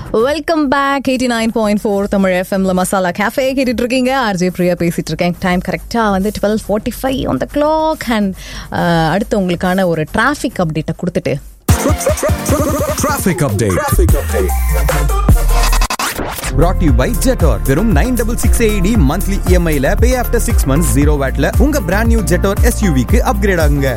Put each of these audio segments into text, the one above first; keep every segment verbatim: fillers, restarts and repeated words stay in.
Welcome back eighty nine point four Tamil எஃப்எம்ல masala cafe கேட்டுட்டு இருக்கீங்க. ஆர்ஜே பிரியா பேசிட்டு இருக்கேன். டைம் கரெக்டாக வந்து twelve forty five on the clock. And அடுத்து உங்களுக்கான ஒரு டிராஃபிக் அப்டேட்டை கொடுத்துட்டு Traffic update. Brought to you by Jetor. வெறும் nine six six A E D monthly E M I ல pay after six months zero watt ல உங்க brand new Jetor S U V க்கு அப்கிரேட் ஆகுங்க.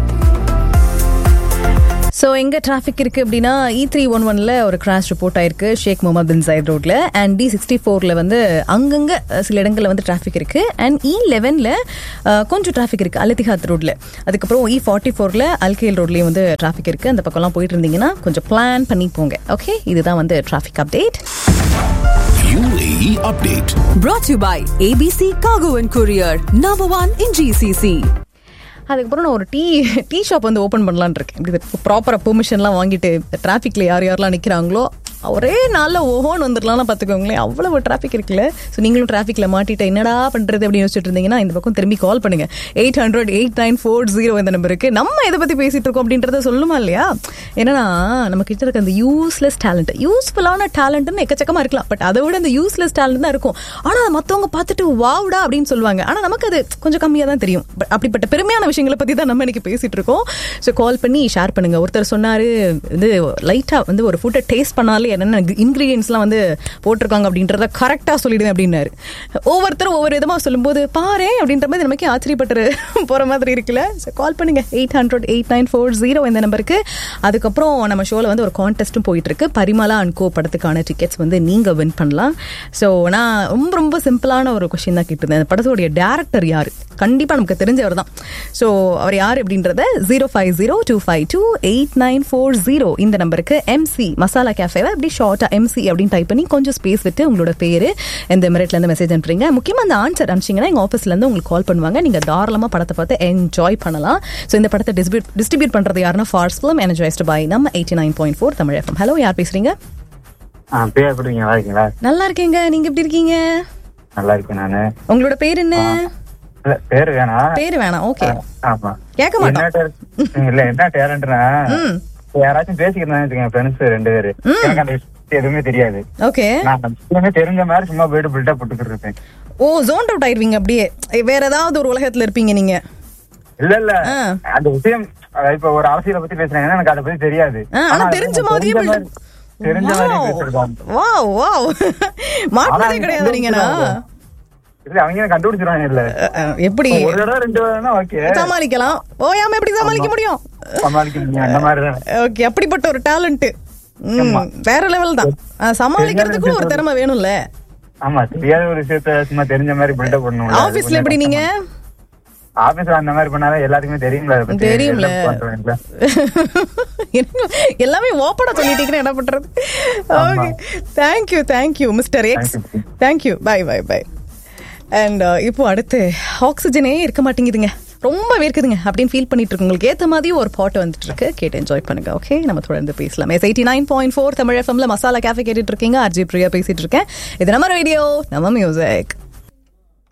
So எங்கே traffic இருக்குது அப்படின்னா இ three one ஒன்ல ஒரு கிராஷ் ரிப்போர்ட் ஆயிருக்கு ஷேக் முகமது பின் ஜாயித் ரோட்ல. அண்ட் டி சிக்ஸ்டி ஃபோரில் வந்து அங்கங்கே சில இடங்களில் வந்து டிராஃபிக் இருக்குது. அண்ட் இ லெவனில் கொஞ்சம் டிராஃபிக் இருக்குது அலத்திஹாத் ரோட்ல. அதுக்கப்புறம் இ ஃபார்ட்டி ஃபோரில் அல்கேல் ரோட்லேயும் வந்து டிராஃபிக் இருக்குது. அந்த பக்கம்லாம் போயிட்டு இருந்தீங்கன்னா கொஞ்சம் பிளான் பண்ணி போங்க. ஓகே, இதுதான் வந்து traffic update. U A E update. Brought to you by A B C Cargo and Courier, number one in G C C. அதுக்கப்புறம் நான் ஒரு டீ டீ ஷாப் வந்து ஓப்பன் பண்ணலான்னு இருக்கேன். இப்படி ப்ராப்பராக பெர்மிஷன்லாம் வாங்கிட்டு டிராஃபிக்கில் யார் யாரெல்லாம் நிற்கிறாங்களோ ஒரே நாளில் ஓஹோன்னு வந்துடலாம்னு பார்த்துக்கோங்களேன். அவ்வளோ டிராஃபிக் இருக்குல்ல. ஸோ நீங்களும் டிராஃபிக்கில் மாட்டிட்டு என்னடா பண்ணுறது அப்படின்னு யோசிச்சுட்டு இருந்தீங்கன்னா இந்த பக்கம் திரும்பி கால் பண்ணுங்க. Eight hundred eight nine four zero இந்த நம்பருக்கு. நம்ம எதை பற்றி பேசிகிட்டு இருக்கோம் அப்படின்றத சொல்லுமா இல்லையா? ஏன்னா நம்ம கிட்ட இருக்க அந்த யூஸ்லெஸ் டேலண்ட், யூஸ்ஃபுல்லான டேலண்ட்னு எக்கச்சக்கமாக இருக்கலாம். பட் அதை விட அந்த யூஸ்லெஸ் டேலண்ட் தான் இருக்கும். ஆனால் அதை மற்றவங்க பார்த்துட்டு வாவ்டா அப்படின்னு சொல்லுவாங்க. ஆனால் நமக்கு அது கொஞ்சம் கம்மியாக தான் தெரியும். பட் அப்படிப்பட்ட பெருமையான விஷயங்களை பற்றி தான் நம்ம இன்னைக்கு பேசிகிட்டு இருக்கோம். ஸோ கால் பண்ணி ஷேர் பண்ணுங்கள். ஒருத்தர் சொன்னார் இது லைட்டாக வந்து ஒரு ஃபுட்டை டேஸ்ட் பண்ணாலே என்னென்ன இன்கிரீடியன்ஸ்லாம் வந்து போட்டிருக்காங்க அப்படின்றத கரெக்டாக சொல்லிடுவேன் அப்படின்னாரு. ஒவ்வொருத்தரும் ஒவ்வொரு விதமாக சொல்லும்போது பாரு அப்படின்ற மாதிரி நமக்கு ஆச்சரியப்பட்டு போகிற மாதிரி இருக்குல்ல. ஸோ கால் பண்ணுங்க eight hundred eight nine four zero இந்த நம்பருக்கு. அதுக்கப்புறம் நம்ம ஷோவில் வந்து ஒரு கான்டெஸ்ட்டும் போயிட்டு இருக்கு. பரிமளா அண்ட் கோ படத்துக்கான டிக்கெட்ஸ் வந்து நீங்கள் வின் பண்ணலாம். ஸோ நான் ரொம்ப ரொம்ப சிம்பிளான ஒரு கொஸ்டின் தான் கேட்டிருந்தேன். அந்த படத்தோடைய டேரக்டர் யார்? கண்டிப்பாக நமக்கு தெரிஞ்சவர் தான். ஸோ அவர் யார் அப்படின்றத zero five zero two five two eight nine four zero இந்த நம்பருக்கு எம்சி மசாலா கேஃபேவை அப்படி ஷார்ட்டா எம்சி அப்படின்னு டைப் பண்ணி கொஞ்சம் ஸ்பேஸ் விட்டு உங்களோட பேரு இந்த மினிட்ல இருந்து மெசேஜ் அனுப்புறீங்க. முக்கியமா அந்த ஆன்சர் அனுப்பிச்சிங்கன்னா எங்க ஆஃபீஸ்ல இருந்து உங்களுக்கு கால் பண்ணுவாங்க. நீங்க தாராளமா படத்தை பார்த்து என்ஜாய் பண்ணலாம். ஸோ இந்த படத்தை டிஸ்ட்ரிபியூட் டிஸ்ட்ரிபியூட் பண்றது யாருன்னா ஃபார்ஸ் ஃபிலிம் எனர்ஜைஸ்டு பை நம்ம eighty nine point four Tamil FM. Hello, யார் பேசுறீங்க? நல்லா இருக்கீங்க. நீங்க எப்படி இருக்கீங்க? நல்லா இருக்கேன் நானு. உங்களோட பேர் என்ன? பேரு வேணாம். பேரு வேணாம். ஓகே, ஆமா, கேட்க மாட்டோம். இல்ல என்ன டேலண்ட்னா யாராச்சும் பேசிக்கிறேன் ஃப்ரெண்ட்ஸ் ரெண்டு பேரு, எனக்கு அந்த எதுவுமே தெரியாது. ஓகே, நான் தெரிஞ்ச மாதிரி சும்மா போயிட்டு பில்டா போட்டுக்கிட்டு இருப்பேன். ஓ, ஜோன் அவுட் ஆயிடுவீங்க அப்படியே. வேற ஏதாவது ஒரு உலகத்துல இருப்பீங்க நீங்க. இல்ல இல்ல அந்த விஷயம் இப்ப ஒரு அரசியலை பத்தி பேசுறாங்கன்னா எனக்கு அதை பத்தி தெரியாது. ஆனா தெரிஞ்ச மாதிரியே தெரிஞ்ச மாதிரி பேசுறாங்க. வாவ் வாவ், மாற்றமே கிடையாது நீங்கனா. இல்ல அவங்க கண்டுபிடிச்சிருவாங்க. இல்ல எப்படி ஒரு தடவை ரெண்டு தடவை ஓகே சமாளிக்கலாம். ஓயாம எப்படி சமாளிக்க முடியும்? சமாளிக்க முடியும் அந்த மாதிரி தான். ஓகே, அப்படிப்பட்ட ஒரு டேலண்ட் வேற லெவல் தான். சமாளிக்கிறதுக்கு ஒரு திறமை வேணும்ல. ஆமா, தெரியாத ஒரு விஷயத்த சும்மா தெரிஞ்ச மாதிரி பில்டப் பண்ணணும். ஆபீஸ்ல எப்படி நீங்க? ஆபீஸ்ல அந்த மாதிரி பண்ணாதான் எல்லாருக்குமே தெரியும்ல. தெரியும்ல, எல்லாமே ஓப்பனா சொல்லிட்டீங்கன்னா என்ன பண்றது? Okay, thank you thank you mister X. Thank you, by by by. And இப்போ அடுத்து ஆக்சிஜனே இருக்க மாட்டேங்குதுங்க, ரொம்ப வேர்க்குதுங்க அப்படின்னு ஃபீல் பண்ணிட்டு இருக்கு. உங்களுக்கு ஏற்ற மாதிரி ஒரு பாட்டு வந்துட்டு இருக்கு, கேட்டு என்ஜாய் பண்ணுங்க. ஓகே, நம்ம தொடர்ந்து பேசலாம். S eighty nine point four Tamil எஃப்எம்ல மசாலா கேஃபே கேட்டுட்டு இருக்கீங்க. ஆர்ஜே பிரியா பேசிட்டு இருக்கேன். இது நம்ம ரேடியோ, நம்ம மியூசிக்.